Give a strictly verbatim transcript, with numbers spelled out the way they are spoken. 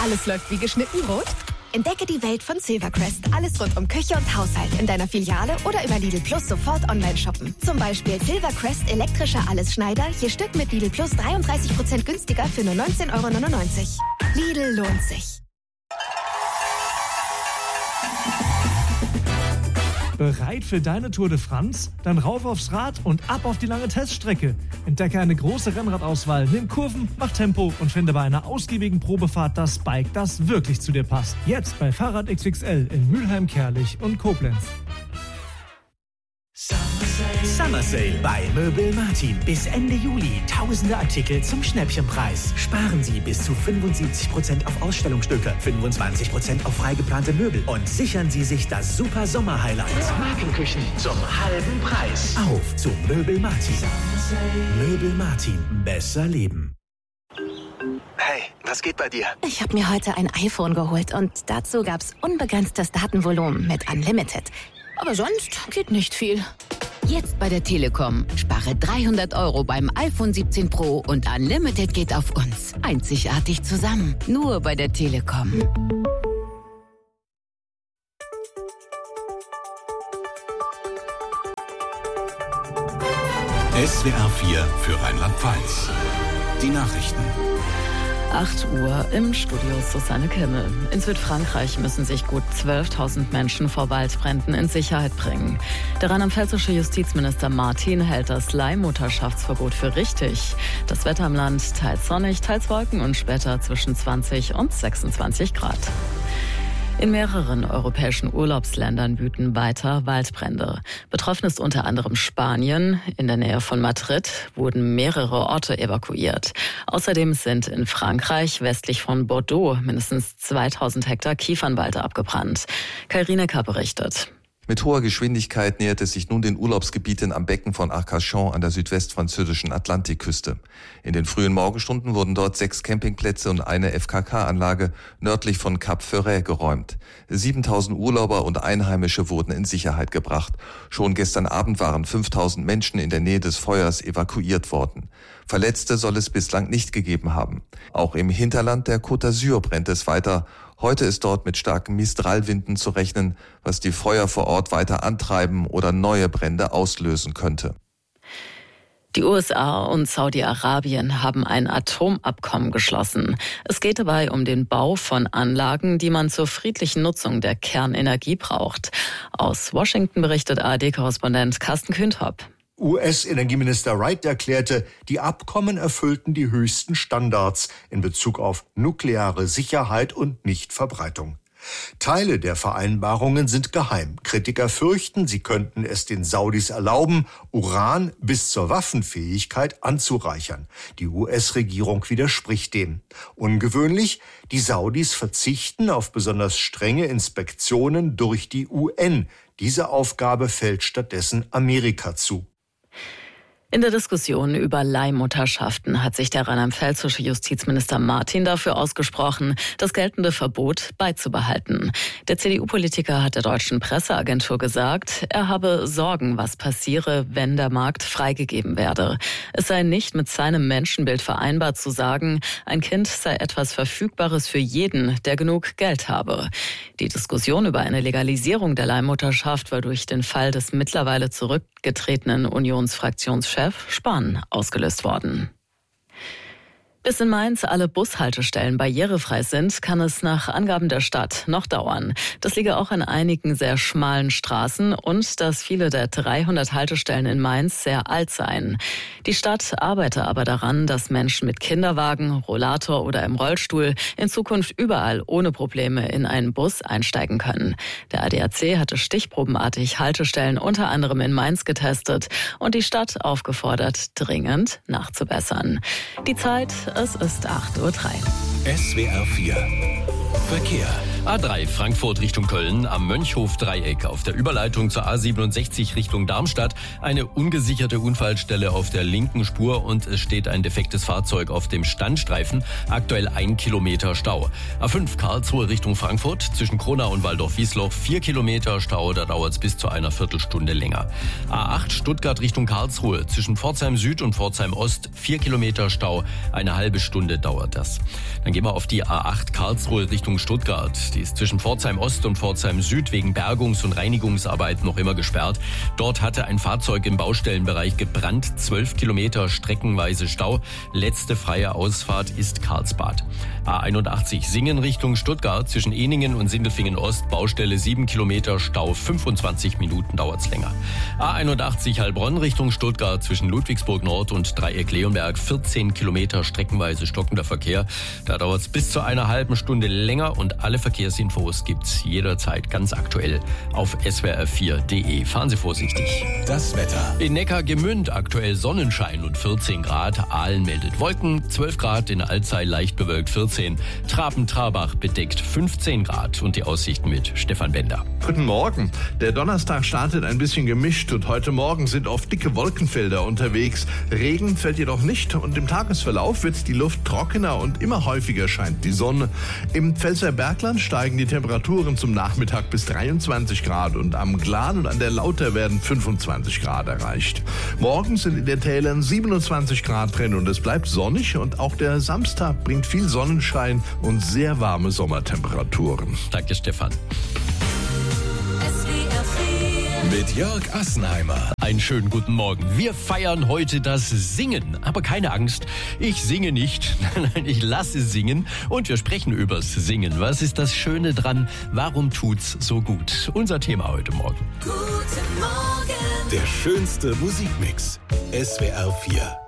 alles läuft wie geschnitten Brot? Entdecke die Welt von Silvercrest. Alles rund um Küche und Haushalt in deiner Filiale oder über Lidl Plus sofort online shoppen. Zum Beispiel Silvercrest elektrischer Allesschneider, je Stück mit Lidl Plus dreiunddreißig Prozent günstiger für nur neunzehn Euro neunundneunzig. Lidl lohnt sich. Bereit für deine Tour de France? Dann rauf aufs Rad und ab auf die lange Teststrecke. Entdecke eine große Rennradauswahl, nimm Kurven, mach Tempo und finde bei einer ausgiebigen Probefahrt das Bike, das wirklich zu dir passt. Jetzt bei Fahrrad X X L in Mülheim, Kerlich und Koblenz. Summer Sale bei Möbel Martin. Bis Ende Juli tausende Artikel zum Schnäppchenpreis. Sparen Sie bis zu fünfundsiebzig Prozent auf Ausstellungsstücke, fünfundzwanzig Prozent auf freigeplante Möbel und sichern Sie sich das super Sommer-Highlight. Markenküchen zum halben Preis. Auf zu Möbel Martin. Möbel Martin. Besser leben. Hey, was geht bei dir? Ich habe mir heute ein iPhone geholt und dazu gab's unbegrenztes Datenvolumen mit Unlimited. Aber sonst geht nicht viel. Jetzt bei der Telekom. Spare dreihundert Euro beim iPhone siebzehn Pro und Unlimited geht auf uns. Einzigartig zusammen. Nur bei der Telekom. S W R vier für Rheinland-Pfalz. Die Nachrichten. acht Uhr im Studio Susanne Kimmel. In Südfrankreich müssen sich gut zwölftausend Menschen vor Waldbränden in Sicherheit bringen. Der rheinland-pfälzische Justizminister Martin hält das Leihmutterschaftsverbot für richtig. Das Wetter im Land teils sonnig, teils Wolken und später zwischen zwanzig und sechsundzwanzig Grad. In mehreren europäischen Urlaubsländern wüten weiter Waldbrände. Betroffen ist unter anderem Spanien. In der Nähe von Madrid wurden mehrere Orte evakuiert. Außerdem sind in Frankreich westlich von Bordeaux mindestens zweitausend Hektar Kiefernwald abgebrannt. Kai Rienecker berichtet. Mit hoher Geschwindigkeit nähert es sich nun den Urlaubsgebieten am Becken von Arcachon an der südwestfranzösischen Atlantikküste. In den frühen Morgenstunden wurden dort sechs Campingplätze und eine F K K-Anlage nördlich von Cap Ferret geräumt. siebentausend Urlauber und Einheimische wurden in Sicherheit gebracht. Schon gestern Abend waren fünftausend Menschen in der Nähe des Feuers evakuiert worden. Verletzte soll es bislang nicht gegeben haben. Auch im Hinterland der Côte d'Azur brennt es weiter. Heute ist dort mit starken Mistralwinden zu rechnen, was die Feuer vor Ort weiter antreiben oder neue Brände auslösen könnte. Die U S A und Saudi-Arabien haben ein Atomabkommen geschlossen. Es geht dabei um den Bau von Anlagen, die man zur friedlichen Nutzung der Kernenergie braucht. Aus Washington berichtet A R D-Korrespondent Carsten Kühnthop. U S-Energieminister Wright erklärte, die Abkommen erfüllten die höchsten Standards in Bezug auf nukleare Sicherheit und Nichtverbreitung. Teile der Vereinbarungen sind geheim. Kritiker fürchten, sie könnten es den Saudis erlauben, Uran bis zur Waffenfähigkeit anzureichern. Die U S-Regierung widerspricht dem. Ungewöhnlich, die Saudis verzichten auf besonders strenge Inspektionen durch die U N. Diese Aufgabe fällt stattdessen Amerika zu. In der Diskussion über Leihmutterschaften hat sich der rheinland-pfälzische Justizminister Martin dafür ausgesprochen, das geltende Verbot beizubehalten. Der C D U-Politiker hat der deutschen Presseagentur gesagt, er habe Sorgen, was passiere, wenn der Markt freigegeben werde. Es sei nicht mit seinem Menschenbild vereinbar zu sagen, ein Kind sei etwas Verfügbares für jeden, der genug Geld habe. Die Diskussion über eine Legalisierung der Leihmutterschaft war durch den Fall des mittlerweile zurückgetretenen Unionsfraktionschefs Spahn ausgelöst worden. Bis in Mainz alle Bushaltestellen barrierefrei sind, kann es nach Angaben der Stadt noch dauern. Das liege auch an einigen sehr schmalen Straßen und dass viele der dreihundert Haltestellen in Mainz sehr alt seien. Die Stadt arbeite aber daran, dass Menschen mit Kinderwagen, Rollator oder im Rollstuhl in Zukunft überall ohne Probleme in einen Bus einsteigen können. Der A D A C hatte stichprobenartig Haltestellen unter anderem in Mainz getestet und die Stadt aufgefordert, dringend nachzubessern. Die Zeit: es ist acht Uhr drei. S W R vier Verkehr. A drei Frankfurt Richtung Köln am Mönchhof-Dreieck auf der Überleitung zur A siebenundsechzig Richtung Darmstadt. Eine ungesicherte Unfallstelle auf der linken Spur und es steht ein defektes Fahrzeug auf dem Standstreifen. Aktuell ein Kilometer Stau. A fünf Karlsruhe Richtung Frankfurt zwischen Kronau und Waldorf-Wiesloch vier Kilometer Stau. Da dauert es bis zu einer Viertelstunde länger. A acht Stuttgart Richtung Karlsruhe zwischen Pforzheim Süd und Pforzheim Ost vier Kilometer Stau. Eine halbe Stunde dauert das. Dann gehen wir auf die A acht Karlsruhe Richtung Stuttgart. Die ist zwischen Pforzheim Ost und Pforzheim Süd wegen Bergungs- und Reinigungsarbeiten noch immer gesperrt. Dort hatte ein Fahrzeug im Baustellenbereich gebrannt. zwölf Kilometer streckenweise Stau. Letzte freie Ausfahrt ist Karlsbad. A einundachtzig Singen Richtung Stuttgart zwischen Ehningen und Sindelfingen Ost. Baustelle sieben Kilometer Stau. fünfundzwanzig Minuten dauert's länger. A einundachtzig Heilbronn Richtung Stuttgart zwischen Ludwigsburg Nord und Dreieck Leonberg. vierzehn Kilometer streckenweise stockender Verkehr. Da dauert's bis zu einer halben Stunde länger und alle Verkehrsinfos gibt's jederzeit ganz aktuell auf S W R vier Punkt de. Fahren Sie vorsichtig. Das Wetter. In Neckargemünd aktuell Sonnenschein und vierzehn Grad. Aalen meldet Wolken, zwölf Grad. In Alzey leicht bewölkt vierzehn. Traben-Trarbach bedeckt fünfzehn Grad. Und die Aussichten mit Stefan Bender. Guten Morgen. Der Donnerstag startet ein bisschen gemischt und heute Morgen sind oft dicke Wolkenfelder unterwegs. Regen fällt jedoch nicht und im Tagesverlauf wird die Luft trockener und immer häufiger scheint die Sonne. Im Pfälzer Bergland steigen die Temperaturen zum Nachmittag bis dreiundzwanzig Grad und am Glan und an der Lauter werden fünfundzwanzig Grad erreicht. Morgen sind in den Tälern siebenundzwanzig Grad drin und es bleibt sonnig und auch der Samstag bringt viel Sonnenschein und sehr warme Sommertemperaturen. Danke, Stefan. Mit Jörg Assenheimer. Einen schönen guten Morgen. Wir feiern heute das Singen. Aber keine Angst, ich singe nicht. Nein, ich lasse singen. Und wir sprechen übers Singen. Was ist das Schöne dran? Warum tut's so gut? Unser Thema heute Morgen. Guten Morgen. Der schönste Musikmix. S W R vier.